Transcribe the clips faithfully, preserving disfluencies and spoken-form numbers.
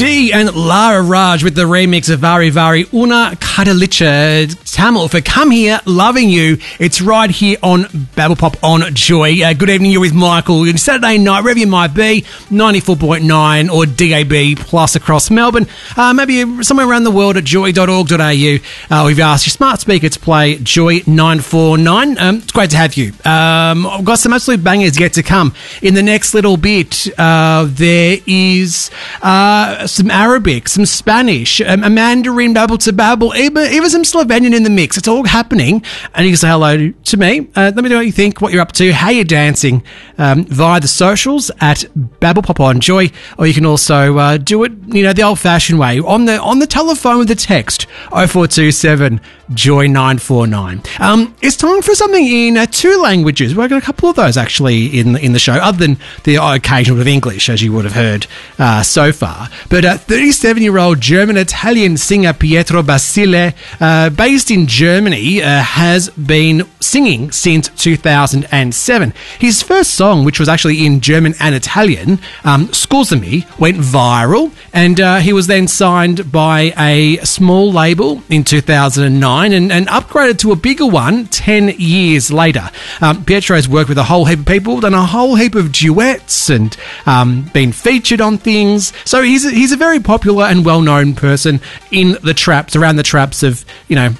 Dee and Lara Raj with the remix of Vari Vari Una Kadalicha Tamil for Come Here, Loving You. It's right here on Babble Pop on Joy. Uh, good evening, you're with Michael. Saturday night, wherever you might be, ninety-four point nine or D A B plus across Melbourne. Uh, maybe somewhere around the world at joy dot org dot a u. Uh, we've asked your smart speaker to play Joy nine four nine. Um, it's great to have you. Um, I've got some absolute bangers yet to come. In the next little bit, uh, there is uh, some Arabic, some Spanish, um, a Mandarin, babble to babble, even, even some Slovenian in the mix. It's all happening. And you can say hello to me. Uh, let me know what you think, what you're up to, how you're dancing um, via the socials at Babble Pop on Joy, or you can also uh, do it, you know, the old-fashioned way on the on the telephone with the text oh four two seven Joy nine four nine. Um, it's time for something in uh, two languages. We've got a couple of those actually in in the show, other than the occasional bit of English, as you would have heard uh, so far. But uh, thirty-seven-year-old German-Italian singer Pietro Basile, uh, based in Germany, uh, has been singing since two thousand seven. His first song, which was actually in German and Italian, um, Scusami, went viral, and uh, he was then signed by a small label in two thousand nine and, and upgraded to a bigger one ten years later. Um, Pietro's worked with a whole heap of people, done a whole heap of duets and um, been featured on things. So he's a, he's a very popular and well-known person in the traps, around the traps of, you know,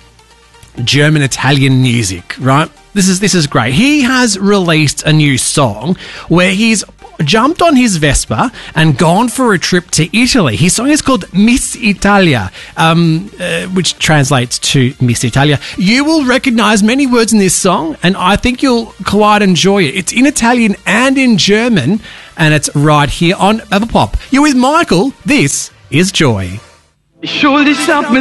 German Italian music, right? This is this is great. He has released a new song where he's jumped on his Vespa and gone for a trip to Italy. His song is called Miss Italia, um, uh, which translates to Miss Italia. You will recognise many words in this song, and I think you'll quite enjoy it. It's in Italian and in German, and it's right here on Babble Pop. You're with Michael. This is Joy.